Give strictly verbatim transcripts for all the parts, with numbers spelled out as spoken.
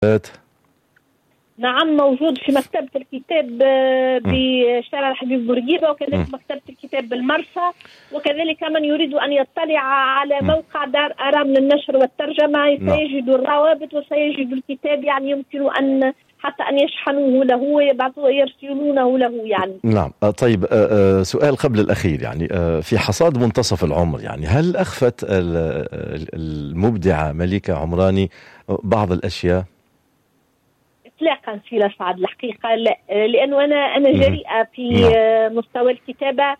نعم موجود في مكتبة الكتاب بشارع الحبيب بورقيبة، وكذلك مكتبة الكتاب بالمرسى، وكذلك من يريد أن يطلع على موقع دار آرام للنشر والترجمة سيجد الروابط وسيجد الكتاب، يعني يمكن أن حتى أن يشحنوه له ويبعثوه ويرسلونه له يعني. نعم. طيب سؤال قبل الأخير، يعني في حصاد منتصف العمر، يعني هل أخفت المبدعة مليكة عمراني بعض الأشياء؟ اطلاقا سي سعد، الحقيقه لا، لانه انا انا جريئه في نعم. مستوى الكتابه.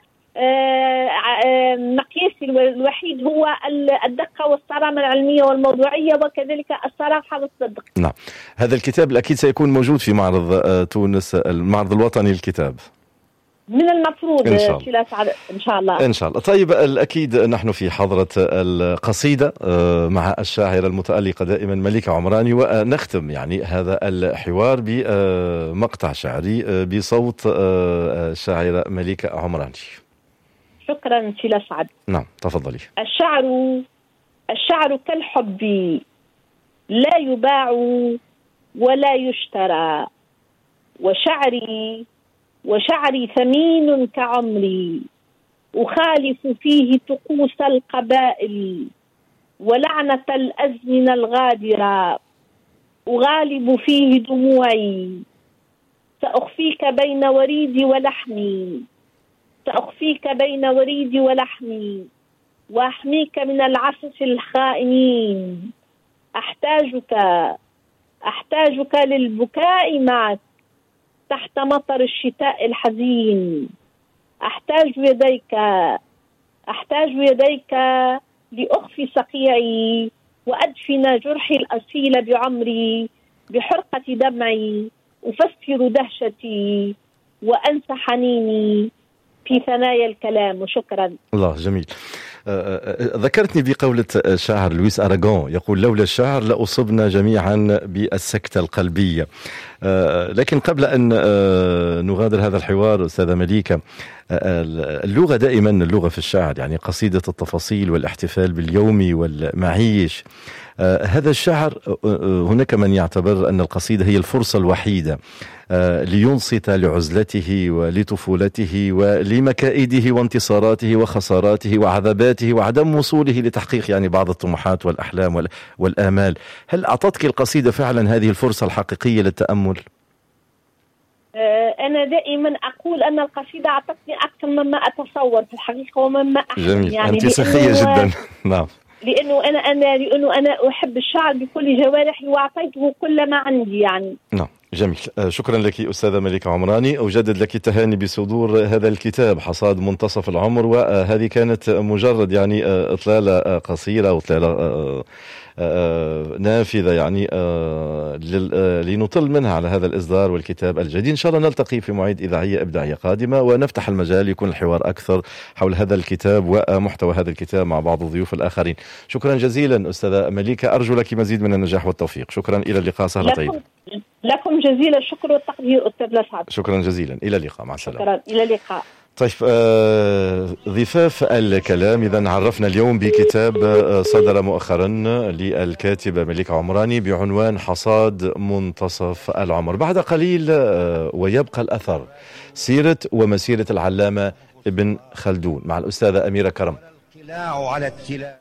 مقياسي الوحيد هو الدقه والصرامه العلميه والموضوعيه، وكذلك الصراحه والصدق. نعم. هذا الكتاب اكيد سيكون موجود في معرض تونس، المعرض الوطني للكتاب، من المفروض إن شاء الله. إن شاء الله إن شاء الله. طيب الأكيد نحن في حضرة القصيدة مع الشاعرة المتألقة دائما مليكة عمراني، ونختم يعني هذا الحوار بمقطع شعري بصوت الشاعرة مليكة عمراني. شكرا سيلا سعد. نعم تفضلي. الشعر الشعر كالحب لا يباع ولا يشترى، وشعري وشعري ثمين كعمري، أخالف فيه طقوس القبائل ولعنة الأزمنة الغادرة، أغالب فيه دموعي، سأخفيك بين وريدي ولحمي، سأخفيك بين وريدي ولحمي، وأحميك من العسس الخائنين، أحتاجك أحتاجك للبكاء معك تحت مطر الشتاء الحزين، أحتاج يديك أحتاج يديك لأخفي صقيعي وأدفن جرحي الأصيل بعمري، بحرقة دمعي أفسر دهشتي وأنسى حنيني في ثنايا الكلام. وشكرا. الله جميل. ذكرتني بقولة الشاعر لويس أراغون، يقول: لولا الشعر لأصبنا جميعا بالسكتة القلبية. لكن قبل أن نغادر هذا الحوار أستاذة مليكة، اللغة دائما اللغة في الشعر يعني قصيدة التفاصيل والاحتفال باليوم والمعيش. هذا الشعر هناك من يعتبر أن القصيدة هي الفرصة الوحيدة لينصت لعزلته ولطفولته ولمكائده وانتصاراته وخساراته وعذاباته وعدم وصوله لتحقيق يعني بعض الطموحات والأحلام والآمال. هل أعطتك القصيدة فعلا هذه الفرصة الحقيقية للتأمل؟ أنا دائما أقول أن القصيدة أعطتني أكثر مما أتصور في الحقيقة ومما أحلم. جميل. يعني أنت سخية جدا. نعم. لأنه أنا أنا لأنه أنا أحب الشعر بكل جوارحي وأعطيته كل ما عندي يعني. نعم جميل. شكرا لك أستاذة مليكة عمراني، أجدد لك التهاني بصدور هذا الكتاب حصاد منتصف العمر، وهذه كانت مجرد يعني إطلالة قصيرة وإطلالة نافذة يعني لنطل منها على هذا الإصدار والكتاب الجديد. إن شاء الله نلتقي في مواعيد إذاعية إبداعية قادمة ونفتح المجال يكون الحوار أكثر حول هذا الكتاب ومحتوى هذا الكتاب مع بعض الضيوف الآخرين. شكرا جزيلا أستاذة مليكة، أرجو لك مزيد من النجاح والتوفيق. شكرا، إلى اللقاء. سهرة طيبة. لكم جزيل الشكر والتقدير أستاذ لسعد. شكرا جزيلا، إلى اللقاء، مع السلامة. شكرا، إلى اللقاء. طيب آه ضفاف الكلام، إذن عرفنا اليوم بكتاب صدر مؤخرا للكاتبة مليكة عمراني بعنوان حصاد منتصف العمر. بعد قليل آه ويبقى الأثر، سيرة ومسيرة العلامة ابن خلدون مع الأستاذة أميرة كرم.